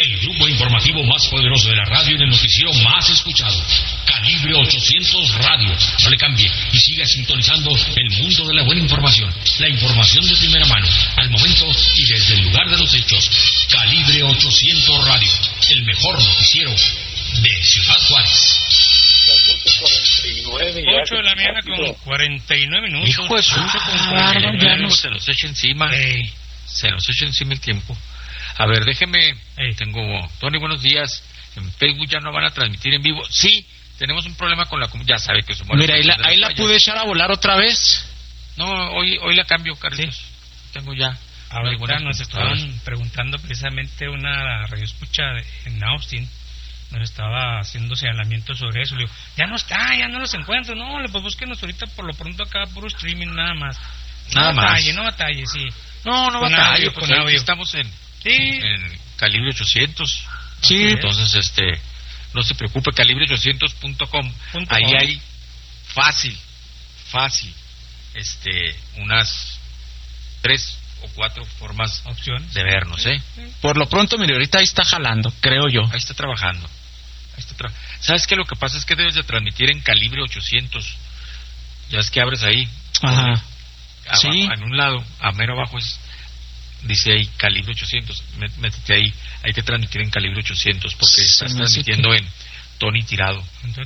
El grupo informativo más poderoso de la radio en el noticiero más escuchado. Calibre 800 Radio. No le cambie y siga sintonizando el mundo de la buena información. La información de primera mano, al momento y desde el lugar de los hechos. Calibre 800 Radio. El mejor noticiero de Ciudad Juárez. 8 de la mañana con 49 minutos. Hijo de su... ya no se nos echa encima. Se nos echa encima el tiempo. A ver, déjeme. Tengo... Tony, buenos días. En Facebook ya no van a transmitir en vivo. Sí, tenemos un problema con la... Ya sabe que somos... Mira, ahí la pude echar a volar otra vez. No, hoy la cambio, Carlos. Sí. Tengo ya... Ahorita nos estaban preguntando precisamente una radioescucha en Austin. Nos estaba haciendo señalamientos sobre eso. Le digo, ya no los encuentro. No, pues búsquenos ahorita por lo pronto acá, puro streaming nada más. No batalle, sí. No batalle, pues con audio. Estamos en Calibre 800. Sí. Entonces, no se preocupe, calibre800.com. Ahí hay fácil, unas 3 o 4 formas opciones de vernos, Por lo pronto, mire, ahorita ahí está jalando, creo yo. Ahí está trabajando. ¿Sabes qué? Lo que pasa es que debes de transmitir en Calibre 800. Ya es que abres ahí. Ajá. Sí. En un lado, a mero abajo dice ahí Calibre 800. Métete ahí. Hay que transmitir en Calibre 800 porque estás transmitiendo en Tony Tirado.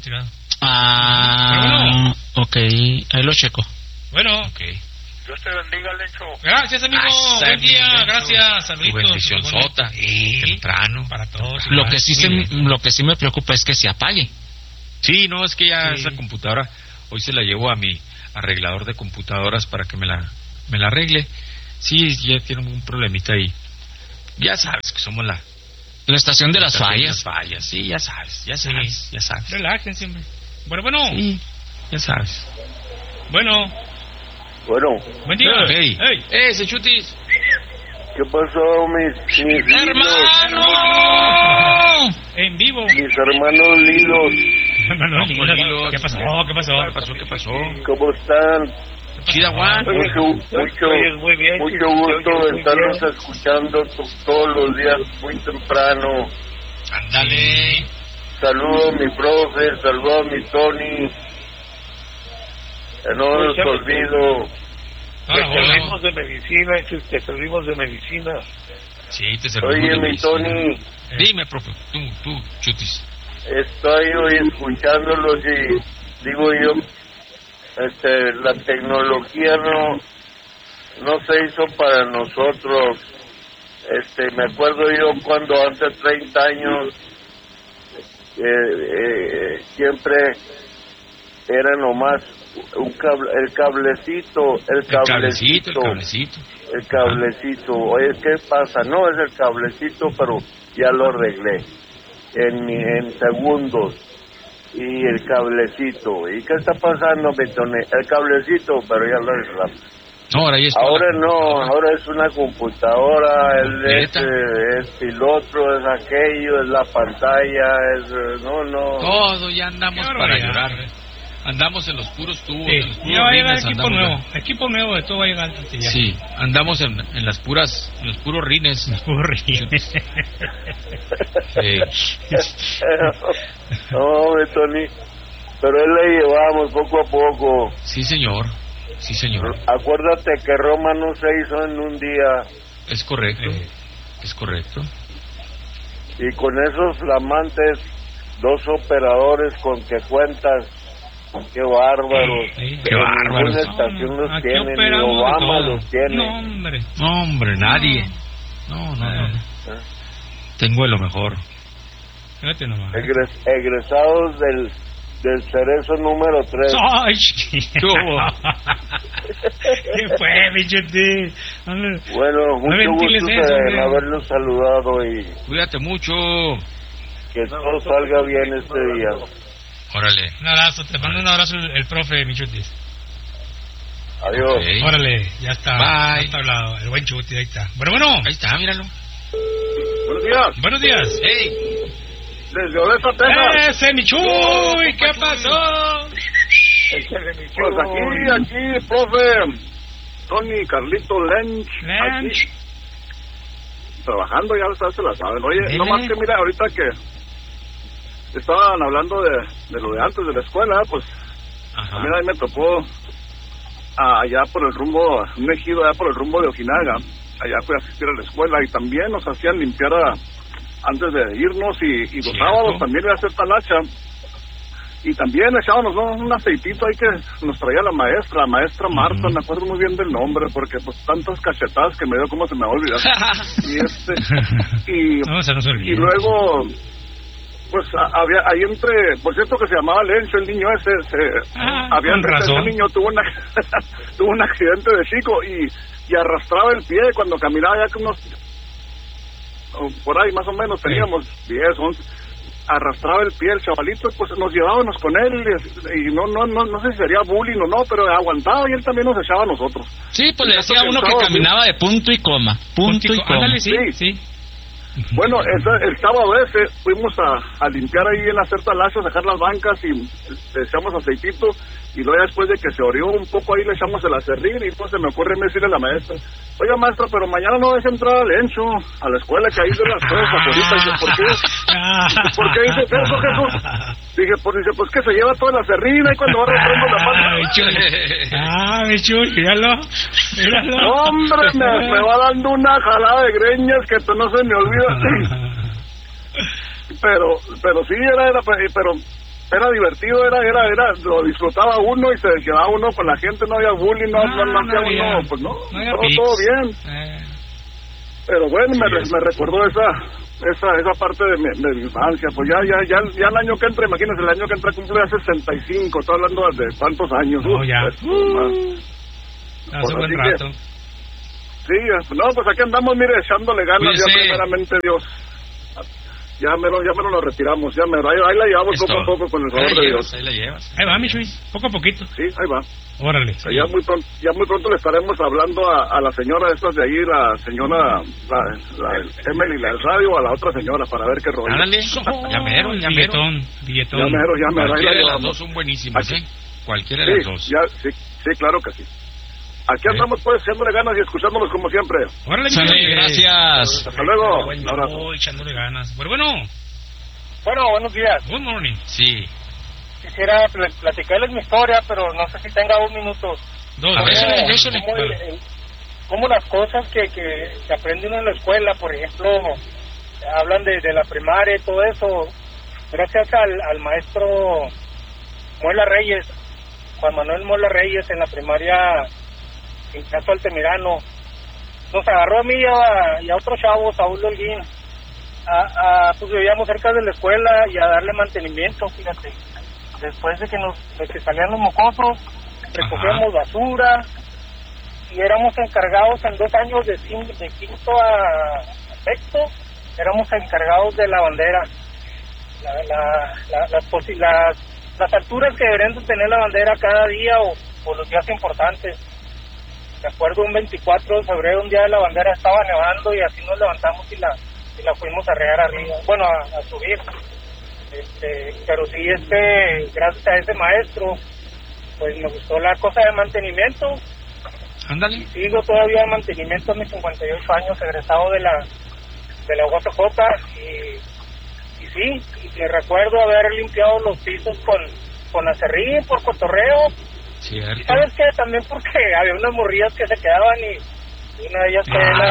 Bueno. Ok, ahí lo checo. Bueno. Ok. Dios te bendiga, Lencho. Gracias, amigo. Buen día, Lencho. Gracias. Saluditos. Tu bendición sota. Temprano. Para todos. Lo que sí me preocupa es que se apague. Sí, no, es que ya esa computadora, hoy se la llevo a mi arreglador de computadoras para que me la arregle. Sí, ya tiene un problemita ahí. Ya sabes que somos la estación de las fallas. Sí, ya sabes. Relajen siempre. Bueno. Sí, ya sabes. Bueno. Buen día. Hey, Sechutis. ¿Qué pasó, mis ¡Hermano! En vivo. Mis hermanos Lilos. ¿Qué pasó? ¿Qué pasó? ¿Cómo están? Chida, Juan. Mucho gusto de estarlos escuchando todos los días muy temprano. Ándale. Saludo a mi profe, saludo a mi Tony. No los olvido. Servimos de medicina, te servimos de medicina. Sí, te servimos. Oye, mi Tony. Dime, profe, tú, Chutis. Estoy hoy escuchándolos y digo yo, la tecnología no se hizo para nosotros. Me acuerdo yo cuando hace 30 años siempre era nomás el cablecito. Oye, ¿qué pasa? No es el cablecito, pero ya lo arreglé en segundos. Y el cablecito. ¿Y qué está pasando, Betone? El cablecito, pero ya lo arreglamos. No, ahora es una computadora, es el otro, es aquello, es la pantalla, todo, ya andamos para llorar. Andamos en los puros tubos. Sí. Ya va a llegar equipo nuevo de todo va a llegar. Sí, andamos en los puros rines. No, Tony, pero él le llevamos poco a poco. Sí, señor. Acuérdate que Roma no se hizo en un día. Es correcto. Y con esos flamantes 2 operadores con que cuentas. Qué bárbaros. Qué bárbaros. Una estación los tiene, ni Obama los tiene. No, hombre, nadie. No. Tengo de lo mejor. Fíjate nomás. Egresados del Cerezo número 3. ¡Ay! ¿Qué fue, bichote? Bueno, mucho gusto de haberlos saludado y... Cuídate mucho. Que todo salga bien este día. Órale. Un abrazo, te mando un abrazo el profe Michutis. Adiós. Okay. Órale, ya está. Bye. Ya está hablado, el buen Chuti, ahí está. Bueno. Ahí está, míralo. Buenos días. Hey. Desde Odessa, Texas. ¡Ese Michuy! ¿Qué pasó? Pues aquí, profe. Tony, Carlito, Lench. trabajando, ya ustedes se la saben. Oye, nomás que mira, ahorita que estaban hablando de lo de antes de la escuela, pues a mí me tocó allá por el rumbo, un ejido allá por el rumbo de Ojinaga. Allá fui a asistir a la escuela y también nos hacían limpiar antes de irnos y los sábados también iba a hacer talacha. Y también echábamos un aceitito ahí que nos traía la maestra Marta, me acuerdo muy bien del nombre, porque pues tantas cachetadas que me dio, como se me va a olvidar. Y luego, pues había ahí por cierto que se llamaba Lencho, el niño ese, ese niño tuvo un accidente de chico y arrastraba el pie cuando caminaba, ya que por ahí más o menos teníamos 10, 11, arrastraba el pie el chavalito, pues nos llevábamos con él y no sé si sería bullying o no, pero aguantaba y él también nos echaba a nosotros. Sí, pues le decía a uno que caminaba de punto y coma, punto y coma. Ándale, sí. Bueno, el sábado ese fuimos a limpiar ahí en hacer talachas, sacar las bancas y le echamos aceitito y luego después de que se orió un poco ahí le echamos el acerrín y pues se me ocurre decirle a la maestra, oiga maestra, pero mañana no dejes entrar al Lencho a la escuela, que ahí de las cosas favoritas. ¿Por qué dices eso, Jesús? Dije, pues que se lleva toda la acerrín ahí cuando va arrastrando la mano. Mi Chuy, míralo. Hombre, me va dando una jalada de greñas que no se me olvida. Pero sí, era divertido, lo disfrutaba uno y se quedaba uno con la gente, no había bullying, no hacía uno, pues no todo bien. Pero bueno, me recordó esa parte de mi infancia, pues ya el año que entra, imagínense, el año que entra cumple a 65, estoy hablando de cuántos años. Hace buen rato. Sí, no, pues aquí andamos, mire, echándole ganas, ya primeramente Dios. Ya me lo retiramos, ahí la llevamos poco a poco con el favor de Dios. Ahí la llevas. Ahí va, mi Chuy, poco a poquito. Sí, ahí va. Órale. Sí. Ya muy pronto le estaremos hablando a la señora estas de ahí, la señora, la Emily, la del radio, o a la otra señora, para ver qué rollo. Ándale, ya mero. Billetón. Ya mero. Cualquiera de las dos son buenísimas, Cualquiera de las dos. Sí, claro que sí. Aquí andamos pues echándole ganas y escuchándolos como siempre. Órale, gracias. Hasta luego. Un abrazo. Echándole ganas. Bueno, buenos días. Good morning. Sí. Quisiera platicarles mi historia, pero no sé si tenga un minuto. A ver, déjale. Como las cosas que aprende uno en la escuela, por ejemplo, hablan de la primaria y todo eso. Gracias al maestro Mola Reyes, Juan Manuel Mola Reyes, en la primaria Ignacio Altamirano, nos agarró a mí y a otro chavo, Saúl Holguín, pues vivíamos cerca de la escuela y a darle mantenimiento, fíjate. Después de que salían los mocosos, recogíamos basura y éramos encargados en 2 años de quinto a sexto, éramos encargados de la bandera, las alturas que deberían de tener la bandera cada día o los días importantes. Me acuerdo un 24 de febrero, un día de la bandera, estaba nevando y así nos levantamos y la fuimos a regar arriba, bueno, a subir. Pero sí, gracias a ese maestro, pues me gustó la cosa de mantenimiento. Ándale. Y sigo todavía en mantenimiento a mis 58 años, egresado de la UAPJ, y sí, me recuerdo haber limpiado los pisos con acerrín por cotorreo. Cierto. ¿Y sabes qué? También porque había unas morrillas que se quedaban y una de ellas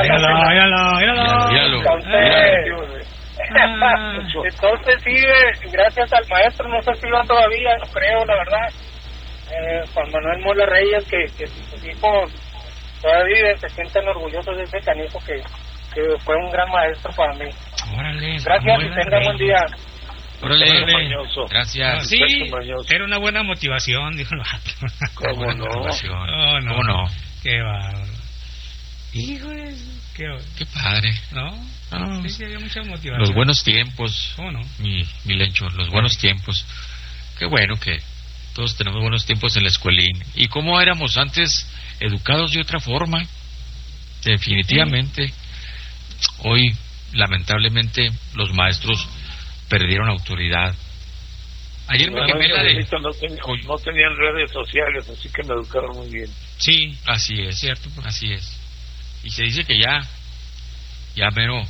Entonces sí, gracias al maestro, no sé si iban todavía, no creo, la verdad, Juan Manuel Mola Reyes, que sus hijos todavía se sienten orgullosos de ese canijo que fue un gran maestro para mí. Órale, gracias y tengan buen día. Órale, gracias. Sí, era una buena motivación, dijo el vato. ¿Cómo no? ¿Cómo no? Qué bárbaro. Híjole, qué padre. ¿No? Sí, había mucha motivación. Los buenos tiempos. ¿Cómo no? Mi Lencho, los buenos tiempos. Qué bueno que todos tenemos buenos tiempos en la escuelín. ¿Y cómo éramos antes educados de otra forma? Definitivamente. Hoy, lamentablemente, los maestros perdieron autoridad. Ayer me quemé la de... No tenían redes sociales, así que me educaron muy bien. Sí, así es, cierto, así es. Y se dice que ya ya mero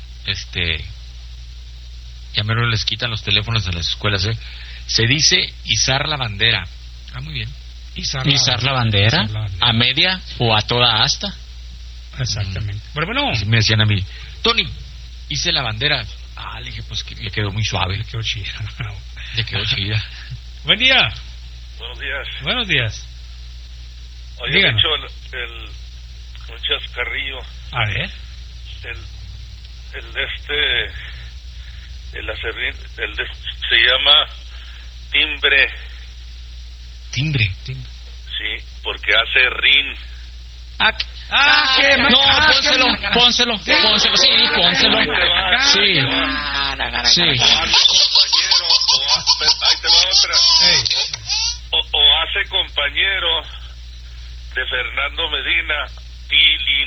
les quitan los teléfonos en las escuelas, ¿eh? Se dice izar la bandera. Ah, muy bien. Izar la bandera, a media o a toda asta. Exactamente. Pero bueno, así me decían a mí, Tony, hice la bandera. Ah, le dije, pues que le quedó muy suave. Le quedó chida. Le quedó chida. Buen día. Buenos días. Buenos días. Oye, de hecho, un chascarrillo. A ver. El acerrín, se llama timbre. Timbre. Sí, porque hace rin. Pónselo, sí, pónselo. Sí. Ahí te va otra. O hace compañero de Fernando Medina, Tilín.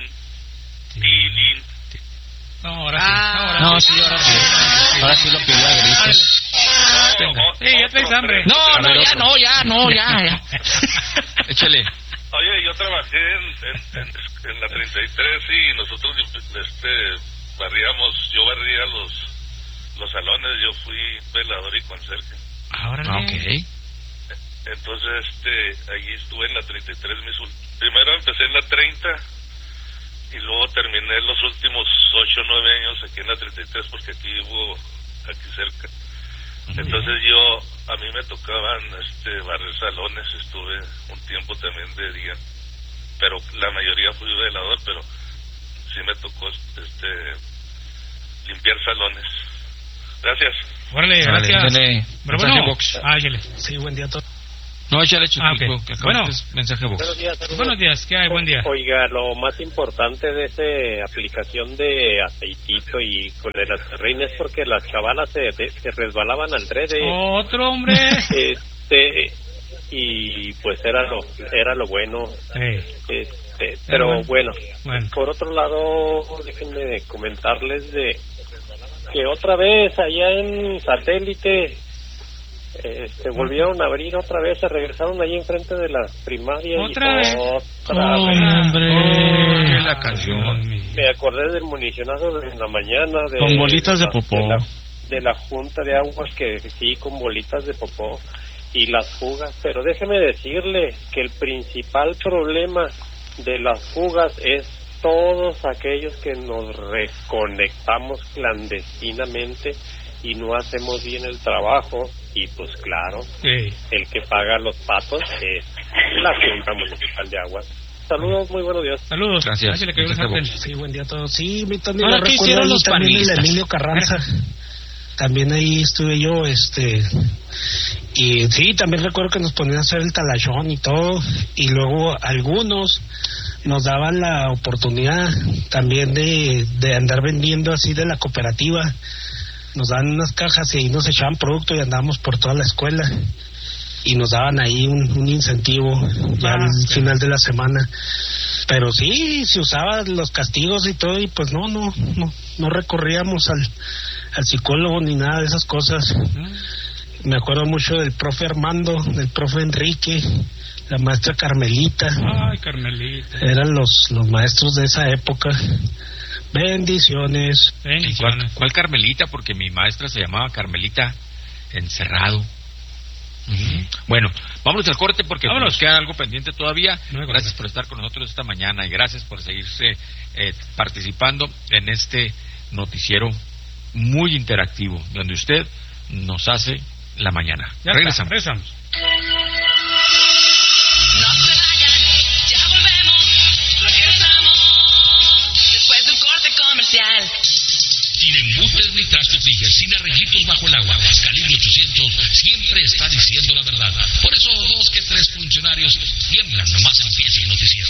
No, ahora sí. Ahora sí lo pidió a gritos. Ya traes hambre. No, ya. Échale. Oye, yo trabajé en la 33 y nosotros yo barría los salones, yo fui velador y conserje. Ahora okay. Entonces, allí estuve en la 33, primero empecé en la 30 y luego terminé los últimos 8 o 9 años aquí en la 33 porque aquí cerca. Entonces a mí me tocaban barrer salones, estuve un tiempo también de día, pero la mayoría fui velador, pero sí me tocó limpiar salones. Gracias. Órale, gracias. Pero bueno, sí, buen día a todos. No, échale okay. Bueno, mensaje box. Buenos días, ¿qué hay? Buen día. Oiga, lo más importante de esa aplicación de aceitito y con el acerrín es porque las chavalas se resbalaban al drede. Otro hombre. Y pues era lo bueno. Pero bueno, por otro lado, déjenme comentarles de que otra vez allá en Satélite volvieron a abrir otra vez, se regresaron allí enfrente de la primaria otra vez. Hombre, la canción. Me acordé del municionazo de la mañana con bolitas de popó de la junta de aguas, que sí, con bolitas de popó y las fugas, pero déjeme decirle que el principal problema de las fugas es todos aquellos que nos reconectamos clandestinamente y no hacemos bien el trabajo, y pues claro, el que paga los patos es la Junta Municipal de Aguas. Saludos, muy buenos días. Saludos. Gracias. Sí, buen día a todos. Sí, también ahora que hicieron los también el Emilio Carranza. También ahí estuve yo, y sí, también recuerdo que nos ponían a hacer el talachón y todo, y luego algunos nos daban la oportunidad también de andar vendiendo así de la cooperativa. Nos daban unas cajas y ahí nos echaban producto y andábamos por toda la escuela y nos daban ahí un incentivo ya al final de la semana. Pero sí, se usaban los castigos y todo, y pues no recorríamos al psicólogo ni nada de esas cosas. Me acuerdo mucho del profe Armando, del profe Enrique, la maestra Carmelita. Ay, Carmelita. Eran los maestros de esa época. Bendiciones. ¿Cuál Carmelita? Porque mi maestra se llamaba Carmelita Encerrado. Bueno, vámonos al corte porque nos queda algo pendiente todavía. Gracias por estar con nosotros esta mañana y gracias por seguirse participando en este noticiero muy interactivo donde usted nos hace la mañana. Regresamos. Sin embustes ni trastopijes, sin arreglitos bajo el agua, Calibre 800 siempre está diciendo la verdad. Por eso 2 que 3 funcionarios tiemblan nomás empieza el noticiero.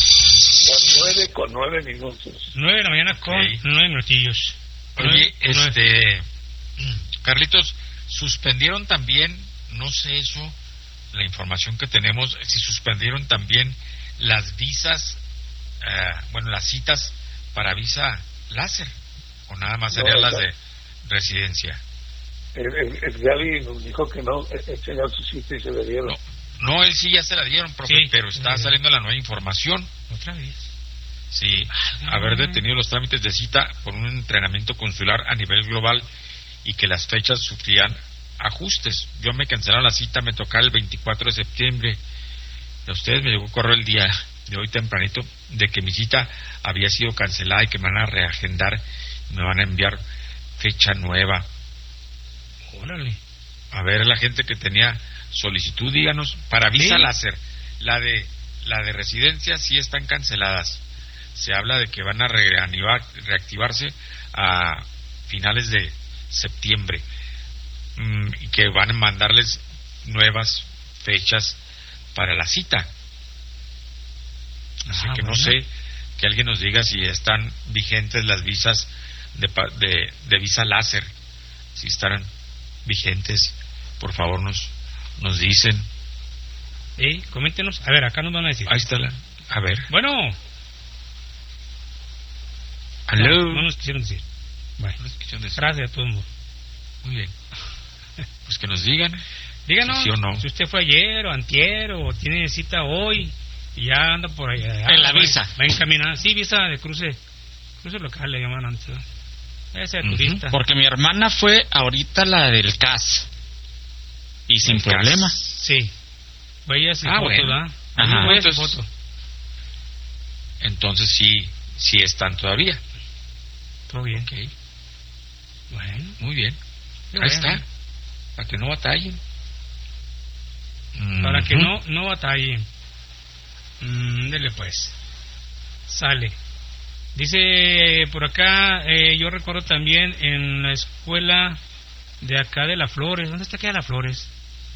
9:09 minutos. 9 de la mañana con 9 minutillos. Oye, Carlitos, suspendieron también, no sé eso, la información que tenemos, si suspendieron también las visas, las citas para visa láser, o nada más serían las de residencia. El Gali nos dijo que no, señor su cita y se le dieron. No, él sí ya se la dieron, profe, pero está saliendo la nueva información. ¿Otra vez? Sí, haber detenido los trámites de cita por un entrenamiento consular a nivel global y que las fechas sufrían ajustes. Yo me cancelaron la cita, me tocaba el 24 de septiembre. A ustedes me llegó correo el día de hoy tempranito de que mi cita había sido cancelada y que me van a reagendar, me van a enviar fecha nueva. Órale. A ver, la gente que tenía solicitud, díganos, para visa láser, la de residencia sí están canceladas. Se habla de que van a reactivarse a finales de septiembre y que van a mandarles nuevas fechas para la cita. Así que no sé, que alguien nos diga si están vigentes las visas de visa láser, si estarán vigentes. Por favor, nos dicen. Coméntenos. A ver, acá nos van a decir. Ahí está a ver. Bueno. Aló. No nos quisieron decir. Bueno, gracias a todo el mundo. Muy bien. Pues que nos digan. Díganos ¿sí o no? Si usted fue ayer o antier o tiene cita hoy y ya anda por allá. En la visa. Va encaminada. Sí, visa de cruce local le llaman antes. Esa de turista. Porque mi hermana fue ahorita la del CAS. Y sin problema. Sí. Vaya sin foto, bueno. ¿verdad? Ajá. Entonces sí están todavía. Todo bien. Okay. Bueno. Muy bien. Ahí está. Para que no batallen. Para que no batallen. Dele pues. Sale. Dice por acá, yo recuerdo también en la escuela de acá de La Flores. ¿Dónde está acá de La Flores?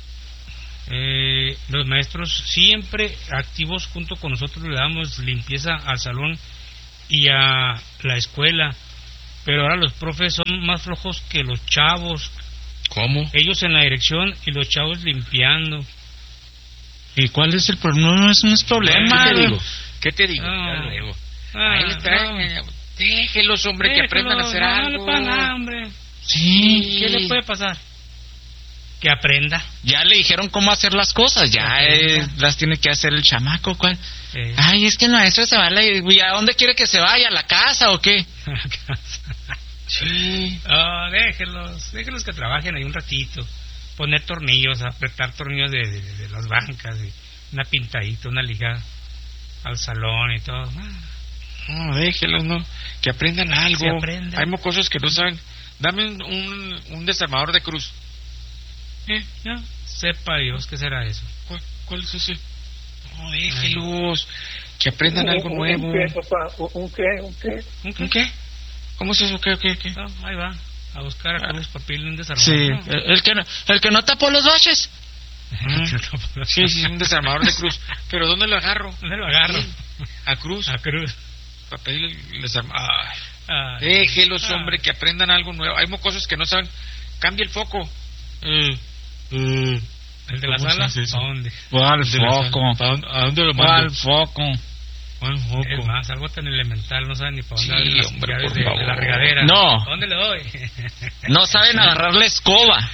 Los maestros siempre activos junto con nosotros, le damos limpieza al salón y a la escuela, pero ahora los profes son más flojos que los chavos. ¿Cómo? Ellos en la dirección y los chavos limpiando. ¿Y cuál es el problema? No es problema. ¿Qué te digo? Ya luego. Ahí le traen. Déjelos, hombre, que aprendan a hacer algo. No le pasa nada, hombre. Sí. ¿Qué le puede pasar? Que aprenda. Ya le dijeron cómo hacer las cosas, ya las tiene que hacer el chamaco. ¿Cuál? Ay, es que el maestro se va ¿y a dónde quiere que se vaya? ¿A la casa o qué? A la casa. Sí. Déjenlos que trabajen ahí un ratito. Poner tornillos, apretar tornillos de las bancas, y una pintadita, una liga al salón y todo. No, déjenlos, no. Que aprendan algo. Que aprendan. Hay cosas que no saben. Dame un desarmador de cruz. No, sepa Dios qué será eso. ¿Cuál es ese? No, déjelos. Que aprendan algo nuevo. ¿Un qué? ¿Un qué? ¿Cómo es eso? ¿Qué? No, ahí va. A buscar a Cruz para pedirle un desarmador. Sí, el que no tapó los baches. Sí, un desarmador de cruz. ¿Pero dónde lo agarro? ¿Dónde lo agarro? ¿A Cruz? A Cruz. Para pedirle el desarmador. Déjelos, hombre, que aprendan algo nuevo. Hay cosas que no saben. Cambia el foco. ¿El de la sala? ¿A dónde? ¿Cuál foco? ¿A dónde lo mando? ¿Cuál foco? Es más, algo tan elemental, no saben ni para dónde Sí, hombre, por de favor. la regadera. No. ¿A dónde le doy? No saben agarrar la escoba.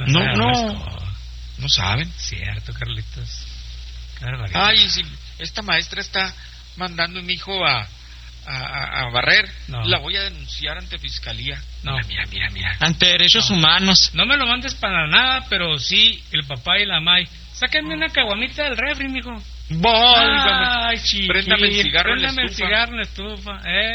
No saben. Cierto, Carlitos. Ay, si esta maestra está mandando a mi hijo a barrer, la voy a denunciar ante fiscalía. No. Mira. Ante derechos humanos. No me lo mandes para nada, pero sí el papá y la mamá. Sáquenme una caguamita del refri, mijo. Ay, chiquito. Préndame el cigarro en la estufa.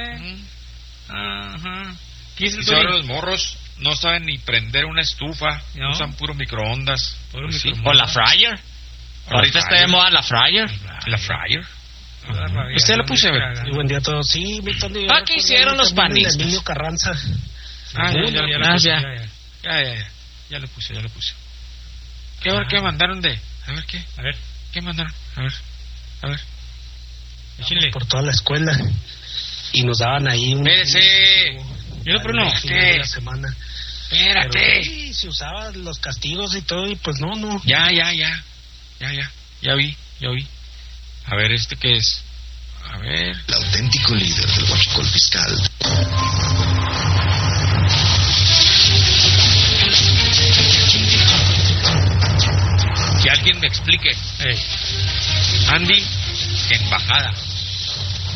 Ajá. Y ahora los morros no saben ni prender una estufa, usan puro microondas. O la fryer. Ahorita está de moda la fryer. La fryer. Usted lo puse a ver. Buen día a todos. Sí, Víctor. ¿Qué hicieron los panistas? Emilio Carranza. Ya lo puse. ¿Qué mandaron de? A ver, ¿qué mandaron? A ver. Vamos por toda la escuela. Y nos daban ahí un... Espérese. Yo pero no. De la semana. Espérate. Pero, sí, se usaban los castigos y todo, y pues no. Ya vi. A ver, ¿este qué es? A ver. El auténtico líder del huachicol fiscal. Que alguien me explique. Andy, embajada.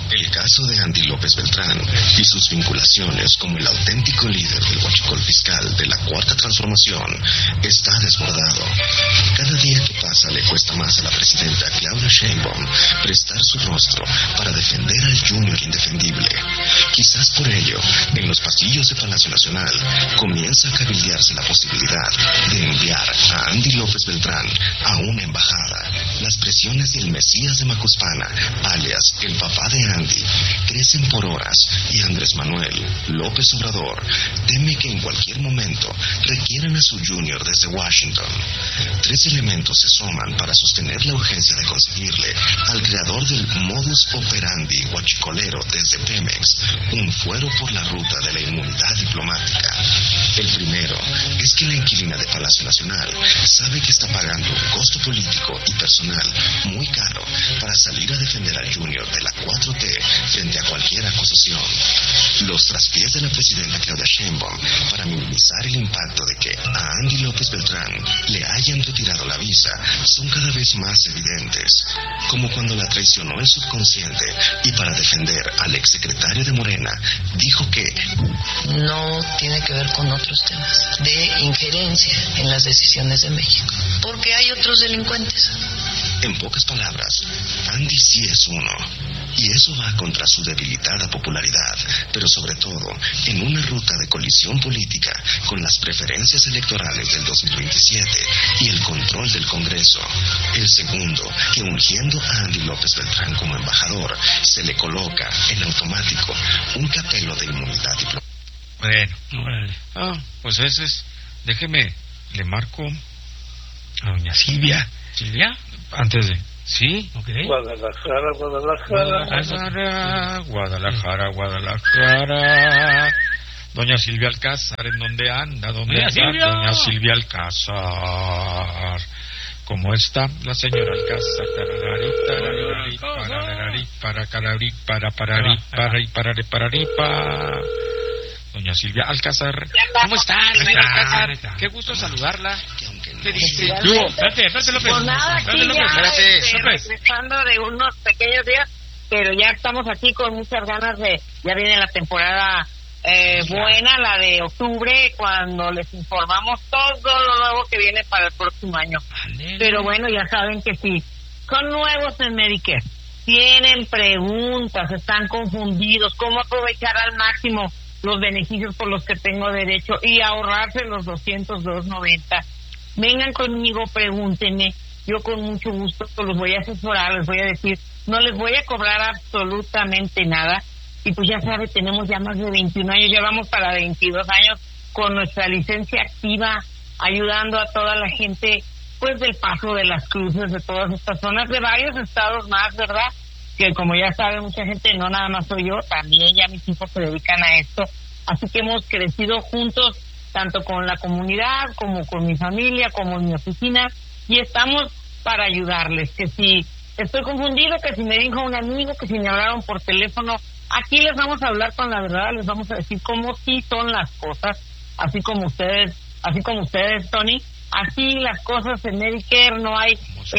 El caso de Andy López Beltrán y sus vinculaciones como el auténtico líder del huachicol fiscal de la Cuarta Transformación está desbordado. Cada día que pasa le cuesta más a la presidenta Claudia Sheinbaum prestar su rostro para defender al Junior indefendible. Quizás por ello, en los pasillos de Palacio Nacional comienza a cabildearse la posibilidad de enviar a Andy López Beltrán a una embajada. Las presiones del Mesías de Macuspana, alias el papá de Andy, crecen por horas y Andrés Manuel López Obrador teme que en cualquier momento requieran a su Junior desde Washington. 3 elementos se suman para sostener la urgencia de conseguirle al creador del modus operandi huachicolero desde Pemex un fuero por la ruta de la inmunidad diplomática. El primero es que la inquilina de Palacio Nacional sabe que está pagando un costo político y personal muy caro para salir a defender al Junior de la 4T frente a cualquier acusación. Los traspiés de la presidenta Claudia Sheinbaum para minimizar el impacto de que a Andy López Beltrán le hayan retirado la visa son cada vez más evidentes, como cuando la traicionó el subconsciente y para defender al exsecretario de Morena dijo que no tiene que ver con otros temas de injerencia en las decisiones de México, porque hay otros delincuentes. En pocas palabras, Andy sí es uno, y eso va contra su debilitada popularidad, pero sobre todo en una ruta de colisión política con las preferencias electorales del 2027 y el control del Congreso. El segundo, que ungiendo a Andy López Beltrán como embajador, se le coloca en automático un capelo de inmunidad diplomática. Bueno, pues ese es, déjeme, le marco a doña Silvia. ¿Silvia? Antes de... ¿Sí? Okay. Guadalajara. Doña Silvia Alcázar, ¿en dónde anda? ¿Dónde anda? Silvia. Doña Silvia Alcázar. ¿Cómo está la señora Alcázar? Doña Silvia Alcázar. ¿Cómo está, señora Alcázar? Qué gusto saludarla. ¿Qué dice? Espérate, López. Pues nada, aquí ya regresando de unos pequeños días, pero ya estamos aquí con muchas ganas de... Ya viene la temporada buena, la de octubre, cuando les informamos todo lo nuevo que viene para el próximo año. Pero bueno, ya saben que si son nuevos en Medicare, tienen preguntas, están confundidos, cómo aprovechar al máximo los beneficios por los que tengo derecho y ahorrarse los $202.90. Vengan conmigo, pregúntenme, yo con mucho gusto los voy a asesorar, les voy a decir, no les voy a cobrar absolutamente nada, y pues ya sabe, tenemos ya más de 21 años, ya vamos para 22 años con nuestra licencia activa, ayudando a toda la gente, pues del Paso, de las Cruces, de todas estas zonas, de varios estados más, ¿verdad? Que como ya sabe mucha gente, no nada más soy yo, también ya mis hijos se dedican a esto, así que hemos crecido juntos, tanto con la comunidad, como con mi familia, como en mi oficina, y estamos para ayudarles, que si estoy confundido, que si me dijo un amigo, que si me hablaron por teléfono, aquí les vamos a hablar con la verdad, les vamos a decir cómo sí son las cosas, así como ustedes, Tony, así las cosas en Medicare, no hay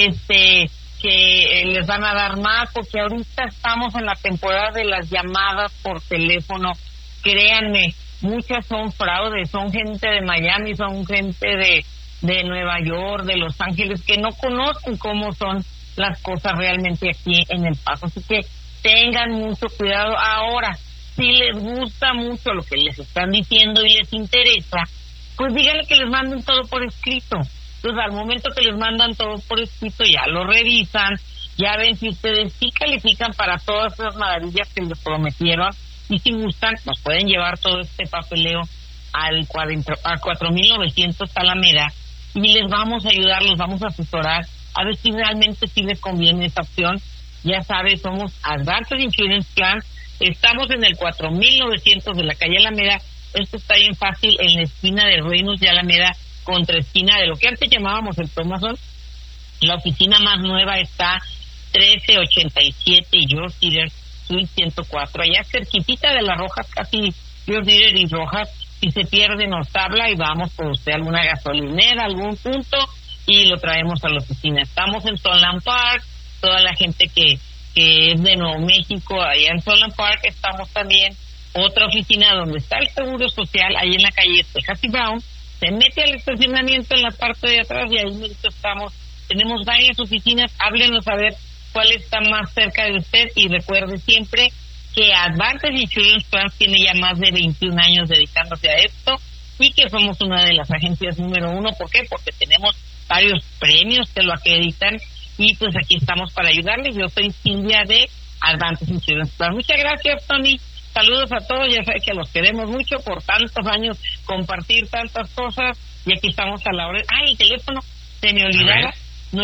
que les van a dar más, porque ahorita estamos en la temporada de las llamadas por teléfono, créanme, muchas son fraudes, son gente de Miami, son gente de Nueva York, de Los Ángeles, que no conocen cómo son las cosas realmente aquí en El Paso, así que tengan mucho cuidado. Ahora, si les gusta mucho lo que les están diciendo y les interesa, pues díganle que les manden todo por escrito. Entonces, al momento que les mandan todo por escrito, ya lo revisan, ya ven si ustedes sí califican para todas esas maravillas que les prometieron, y si gustan, nos pueden llevar todo este papeleo al 4.900 Alameda, y les vamos a ayudar, los vamos a asesorar, a ver si realmente sí les conviene esa opción. Ya sabes, somos Advanced Insurance Plan, estamos en el 4.900 de la calle Alameda, esto está bien fácil, en la esquina de Reynolds de Alameda, contra esquina de lo que antes llamábamos el Thomason. La oficina más nueva está 1387 George Dieter, Suite 104, allá cerquitita de las Rojas, casi George Dieter y Rojas. Si se pierde nos habla y vamos por usted a alguna gasolinera, algún punto, y lo traemos a la oficina. Estamos en Sunland Park, toda la gente que que es de Nuevo México, allá en Solon Park. Estamos también otra oficina donde está el Seguro Social, ahí en la calle Texas y Brown. Se mete al estacionamiento en la parte de atrás y ahí mismo estamos. Tenemos varias oficinas, háblenos a ver cuál está más cerca de usted, y recuerde siempre que Advantage Insurance Plans tiene ya más de 21 años dedicándose a esto, y que somos una de las agencias número 1. ¿Por qué? Porque tenemos varios premios que lo acreditan, y pues aquí estamos para ayudarles. Yo soy Silvia de Advantage Insurance Plans. Muchas gracias, Tony. Saludos a todos, ya sé que los queremos mucho por tantos años, compartir tantas cosas, y aquí estamos a la hora. El teléfono, se me olvidaba,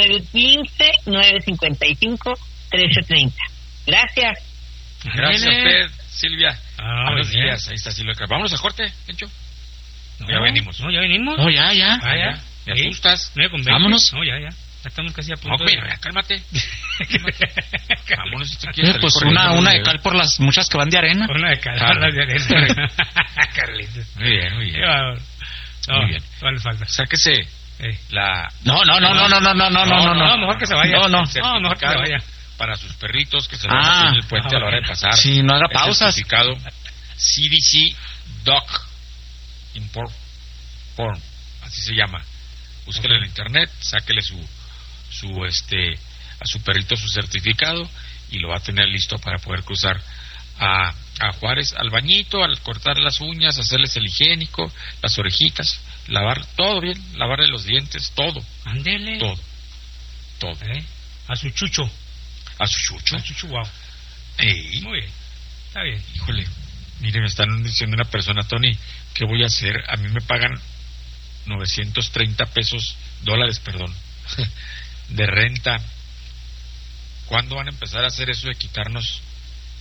915-955-1330. Gracias. Gracias a usted, Silvia. Buenos días, ahí está Silvia. ¿Vamos a corte, Pencho? Ya venimos. No, ya venimos. No, ya. ¿Me asustas? Vámonos. No, ya. Estamos casi a punto cálmate. Vámonos. Pues una de cal por las muchas que van de arena. Una de cal por las de arena. Carlitos. Muy bien. Muy bien. Vale, falta. Sáquese la... No, mejor que se vaya. No, mejor que se vaya. Para sus perritos que se van a en el puente a la hora de pasar. Sí, no haga pausas. Certificado CDC Dog Import Form, así se llama. Búsquelo en internet, sáquele a su perrito su certificado, y lo va a tener listo para poder cruzar a Juárez al bañito, al cortar las uñas, hacerles el higiénico, las orejitas, lavar todo bien, lavarle los dientes, todo. Ándele. Todo. A su chucho. Wow. Muy bien. Está bien. Híjole, mire, me están diciendo una persona, Tony, ¿qué voy a hacer? A mí me pagan $930 de renta. ¿Cuándo van a empezar a hacer eso de quitarnos